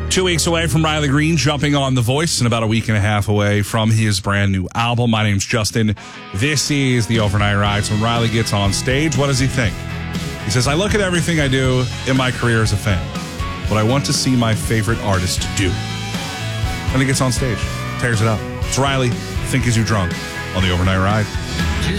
2 weeks away from Riley Green jumping on The Voice and about a week and a half away from his brand new album. My name's Justin. This is The Overnight Ride. So when Riley gets on stage, what does he think? He says, I look at everything I do in my career as a fan, what I want to see my favorite artist do. Then he gets on stage, tears it up. It's Riley, Think Is You Drunk on The Overnight Ride.